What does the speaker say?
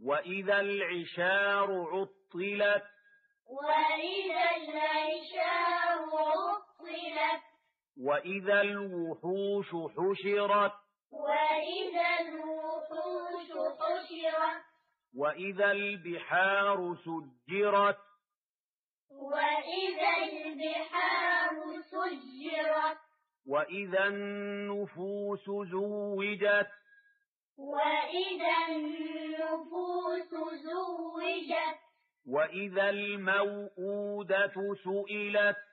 وإذا العشار عطلت وإذا العشار عطلت وإذا الوحوش حشرت وإذا الوحوش حشرت وإذا البحار سجرت وإذا البحار سجرت وإذا النفوس زوجت وإذا النفوس زوجت وإذا الموءودة سئلت